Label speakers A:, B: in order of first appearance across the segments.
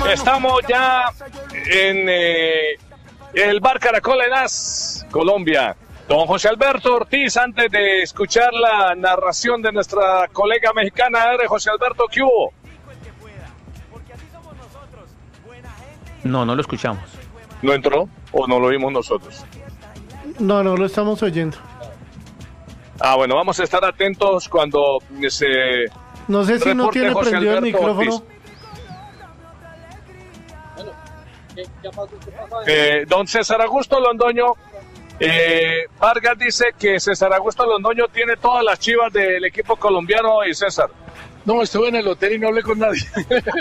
A: Estamos ya en el Bar Caracol en AS, Colombia. Don José Alberto Ortiz, antes de escuchar la narración de nuestra colega mexicana, José Alberto, ¿qué hubo?
B: No lo escuchamos.
A: ¿No entró o no lo vimos nosotros?
C: No lo estamos oyendo.
A: Bueno, vamos a estar atentos cuando se...
C: No sé si no tiene
A: José
C: prendido el
A: Alberto
C: micrófono.
A: Don César Augusto Londoño, Vargas dice que César Augusto Londoño tiene todas las chivas del equipo colombiano. Y César,
D: no, estuve en el hotel y no hablé con nadie.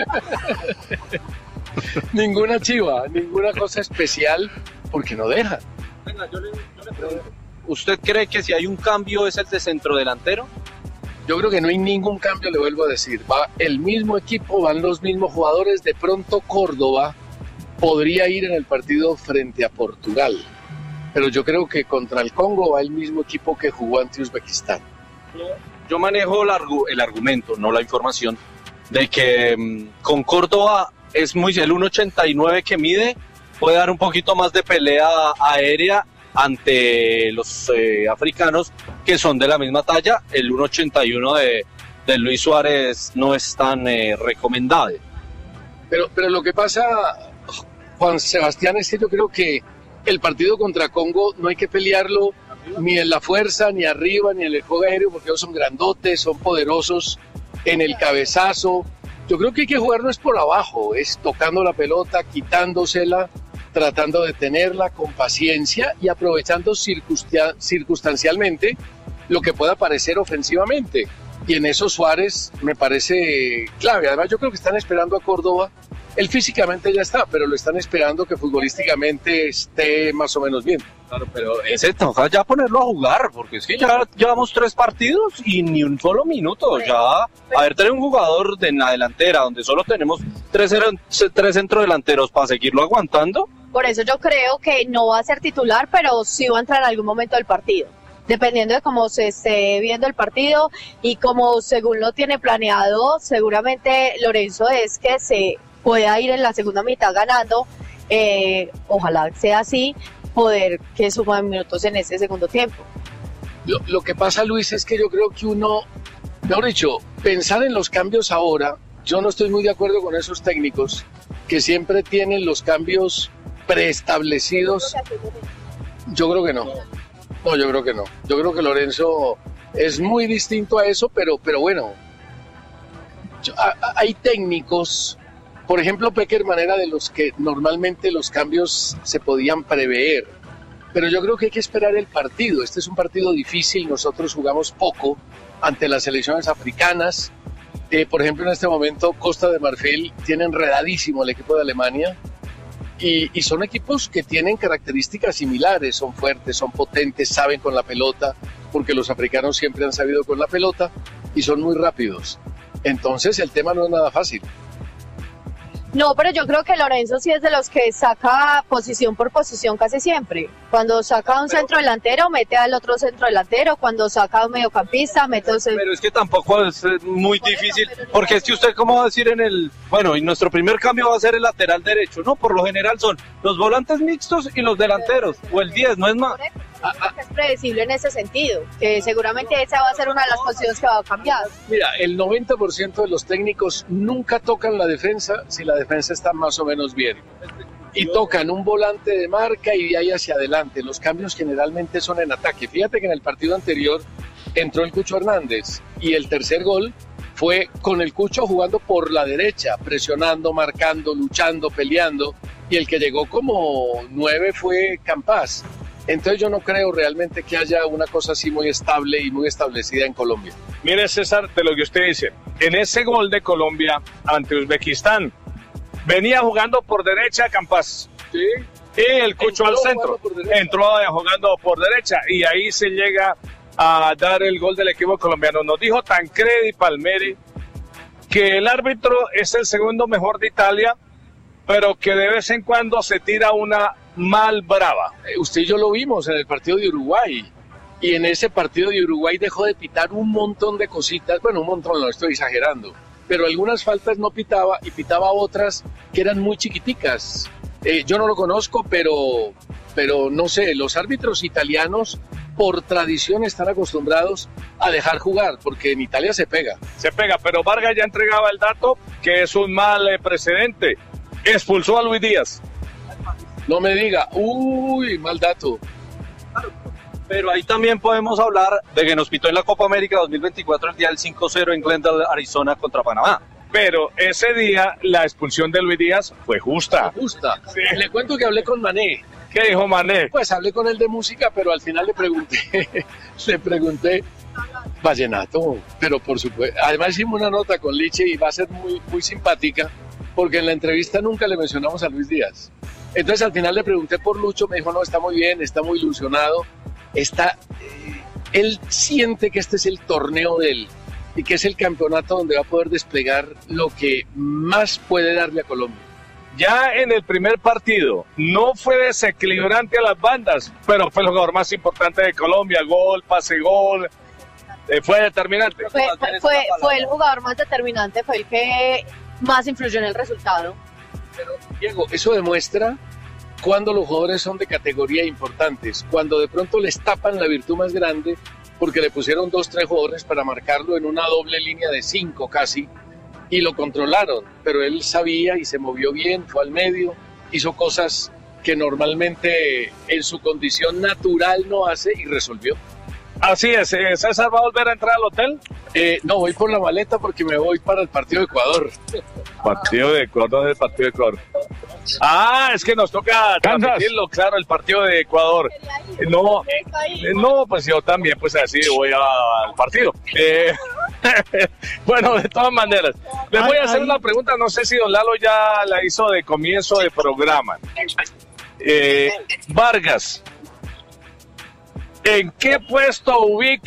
D: Ninguna chiva, ninguna cosa especial, porque no deja.
E: Venga, yo le pregunto. ¿Usted cree que si hay un cambio es el de centrodelantero?
D: Yo creo que no hay ningún cambio, le vuelvo a decir. Va el mismo equipo, van los mismos jugadores. De pronto Córdoba podría ir en el partido frente a Portugal, pero yo creo que contra el Congo va el mismo equipo que jugó ante Uzbekistán.
E: Yo manejo el argumento, no la información, de que con Córdoba es el 1.89 que mide, puede dar un poquito más de pelea aérea ante los africanos que son de la misma talla. El 1.81 de Luis Suárez no es tan recomendable.
D: Pero lo que pasa, Juan Sebastián, es que yo creo que el partido contra Congo no hay que pelearlo ni en la fuerza, ni arriba, ni en el juego aéreo, porque ellos son grandotes, son poderosos en el cabezazo. Yo creo que hay que jugarlo es por abajo, es tocando la pelota, quitándosela, tratando de tenerla con paciencia y aprovechando circunstancialmente lo que pueda aparecer ofensivamente. Y en eso Suárez me parece clave. Además, yo creo que están esperando a Córdoba. Él físicamente ya está, pero lo están esperando que futbolísticamente esté más o menos bien.
E: Claro, pero ese toca ya ponerlo a jugar, porque es que ya llevamos 3 partidos y ni un solo minuto. Ya, a ver, tener un jugador en la delantera donde solo tenemos 3 centrodelanteros para seguirlo aguantando.
F: Por eso yo creo que no va a ser titular, pero sí va a entrar en algún momento del partido, dependiendo de cómo se esté viendo el partido y como según lo tiene planeado, seguramente Lorenzo es que se pueda ir en la segunda mitad ganando, ojalá sea así, poder que suman minutos en ese segundo tiempo.
D: Lo que pasa, Luis, es que yo creo que uno, mejor dicho, pensar en los cambios ahora, yo no estoy muy de acuerdo con esos técnicos que siempre tienen los cambios preestablecidos. Yo creo que no. No, yo creo que no. Yo creo que Lorenzo es muy distinto a eso, pero bueno, hay técnicos. Por ejemplo, Peckerman era de los que normalmente los cambios se podían prever, pero yo creo que hay que esperar el partido. Este es un partido difícil, nosotros jugamos poco ante las selecciones africanas. Por ejemplo, en este momento Costa de Marfil tiene enredadísimo el equipo de Alemania y son equipos que tienen características similares, son fuertes, son potentes, saben con la pelota, porque los africanos siempre han sabido con la pelota y son muy rápidos. Entonces el tema no es nada fácil.
F: No, pero yo creo que Lorenzo sí es de los que saca posición por posición casi siempre. Cuando saca un centro delantero, mete al otro centro delantero. Cuando saca un mediocampista, mete un...
E: Pero es que tampoco es muy difícil, porque es que usted, ¿cómo va a decir y nuestro primer cambio va a ser el lateral derecho? No, por lo general son los volantes mixtos y los delanteros, o el 10, no es más.
F: Es predecible en ese sentido, que seguramente esa va a ser una de las posiciones que va a cambiar.
D: Mira, el 90% de los técnicos nunca tocan la defensa si la defensa está más o menos bien. Y tocan un volante de marca y de ahí hacia adelante. Los cambios generalmente son en ataque. Fíjate que en el partido anterior entró el Cucho Hernández y el tercer gol fue con el Cucho jugando por la derecha, presionando, marcando, luchando, peleando. Y el que llegó como 9 fue Campas. Entonces yo no creo realmente que haya una cosa así muy estable y muy establecida en Colombia.
A: Mire, César, de lo que usted dice, en ese gol de Colombia ante Uzbekistán, venía jugando por derecha Campas.
D: Sí.
A: Y el Cucho al centro. Entró jugando por derecha y ahí se llega a dar el gol del equipo colombiano. Nos dijo Tancredi Palmeri que el árbitro es el segundo mejor de Italia, pero que de vez en cuando se tira una mal brava.
D: Usted y yo lo vimos en el partido de Uruguay, y en ese partido de Uruguay dejó de pitar un montón de cositas, bueno, un montón, no estoy exagerando, pero algunas faltas no pitaba y pitaba otras que eran muy chiquiticas. Yo no lo conozco, pero no sé, los árbitros italianos por tradición están acostumbrados a dejar jugar, porque en Italia se pega.
A: Se pega, pero Vargas ya entregaba el dato que es un mal precedente. Expulsó a Luis Díaz.
D: No me diga, uy, mal dato.
E: Pero ahí también podemos hablar de que nos pitó en la Copa América 2024 el día del 5-0 en Glendale, Arizona contra Panamá.
A: Pero ese día la expulsión de Luis Díaz fue justa.
D: Justa.
A: Sí.
D: Le cuento que hablé con Mané.
A: ¿Qué dijo Mané?
D: Pues hablé con él de música, pero al final le pregunté vallenato, pero por supuesto. Además hicimos una nota con Liche y va a ser muy, muy simpática, porque en la entrevista nunca le mencionamos a Luis Díaz. Entonces al final le pregunté por Lucho, me dijo, no, está muy bien, está muy ilusionado, él siente que este es el torneo de él y que es el campeonato donde va a poder desplegar lo que más puede darle a Colombia.
A: Ya en el primer partido no fue desequilibrante a las bandas, pero fue el jugador más importante de Colombia, gol, pase, gol, fue determinante.
F: Fue el jugador más determinante, fue el que más influyó en el resultado.
D: Pero, Diego, eso demuestra cuando los jugadores son de categoría importantes, cuando de pronto les tapan la virtud más grande porque le pusieron 2-3 jugadores para marcarlo en una doble línea de 5 casi y lo controlaron, pero él sabía y se movió bien, fue al medio, hizo cosas que normalmente en su condición natural no hace y resolvió.
A: Así es, ¿César va a volver a entrar al hotel?
D: No, voy por la maleta porque me voy para el partido de Ecuador.
A: Partido de Ecuador, ¿dónde es el partido de Ecuador? Ah, es que nos toca transmitirlo, claro, el partido de Ecuador. No, pues yo también, pues así voy al partido. Bueno, de todas maneras, les voy a hacer una pregunta, no sé si don Lalo ya la hizo de comienzo de programa. Vargas, ¿en qué puesto ubica